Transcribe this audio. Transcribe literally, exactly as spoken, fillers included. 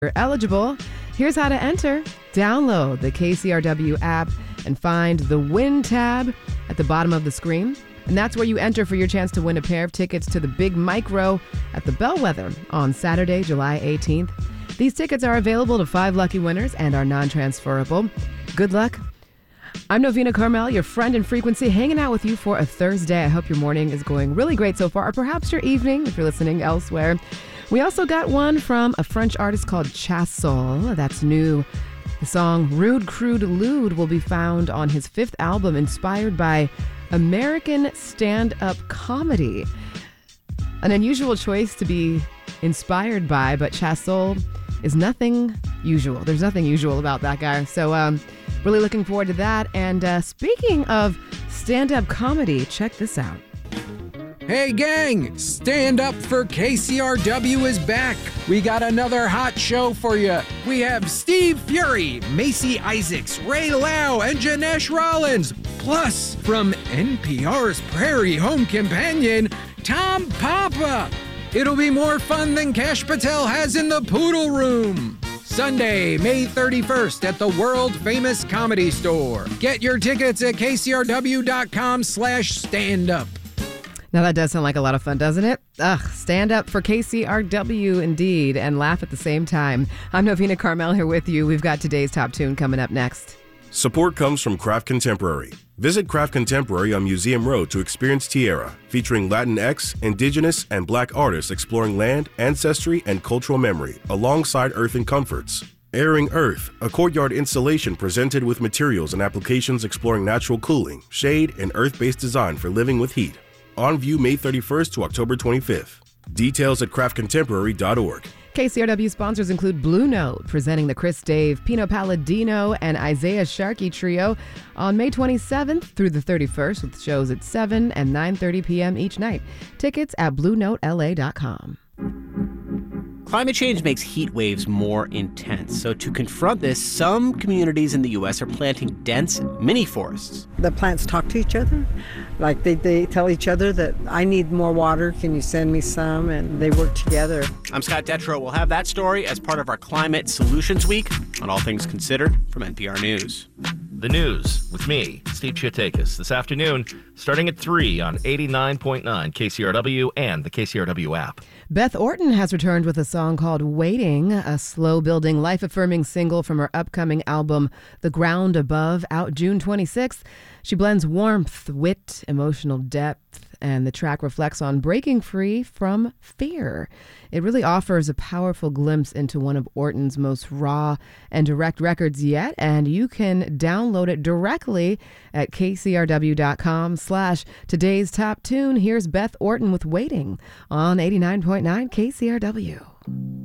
you're eligible. Here's how to enter. Download the K C R W app and find the Win tab at the bottom of the screen. And that's where you enter for your chance to win a pair of tickets to the Big Micro at the Bellwether on Saturday, July eighteenth. These tickets are available to five lucky winners and are non-transferable. Good luck. I'm Novena Carmel, your friend in frequency, hanging out with you for a Thursday. I hope your morning is going really great so far, or perhaps your evening if you're listening elsewhere. We also got one from a French artist called Chassol. That's new. The song Rude Crude Lude will be found on his fifth album, inspired by American stand-up comedy. An unusual choice to be inspired by, but Chassol is nothing usual. There's nothing usual about that guy. So um, really looking forward to that. And uh, speaking of stand-up comedy, check this out. Hey gang, Stand Up for K C R W is back. We got another hot show for you. We have Steve Fury, Macy Isaacs, Ray Lau, and Janesh Rollins. Plus, from N P R's Prairie Home Companion, Tom Papa. It'll be more fun than Kash Patel has in the Poodle Room. Sunday, May thirty-first at the world-famous Comedy Store. Get your tickets at kcrw.com slash stand up. Now that does sound like a lot of fun, doesn't it? Ugh, stand up for K C R W indeed, and laugh at the same time. I'm Novena Carmel here with you. We've got today's top tune coming up next. Support comes from Craft Contemporary. Visit Craft Contemporary on Museum Road to experience Tierra, featuring Latinx, Indigenous, and Black artists exploring land, ancestry, and cultural memory, alongside earth and comforts. Airing Earth, a courtyard installation presented with materials and applications exploring natural cooling, shade, and earth-based design for living with heat. On view May thirty-first to October twenty-fifth. Details at craft contemporary dot org. K C R W sponsors include Blue Note, presenting the Chris Dave, Pino Palladino, and Isaiah Sharkey trio on May twenty-seventh through the thirty-first, with shows at seven and nine thirty p.m. each night. Tickets at blue note l a dot com. Climate change makes heat waves more intense. So to confront this, some communities in the U S are planting dense mini forests. The plants talk to each other. Like they, they tell each other that I need more water. Can you send me some? And they work together. I'm Scott Detrow. We'll have that story as part of our Climate Solutions Week on All Things Considered from N P R News. The news with me, Steve Chiatakis, this afternoon, starting at three on eighty-nine point nine K C R W and the K C R W app. Beth Orton has returned with a song called Waiting, a slow-building, life-affirming single from her upcoming album, The Ground Above, out June twenty-sixth. She blends warmth, wit, emotional depth, and the track reflects on breaking free from fear. It really offers a powerful glimpse into one of Orton's most raw and direct records yet, and you can download it directly at kcrw.com slash today's top tune. Here's Beth Orton with Waiting on eighty-nine point nine K C R W.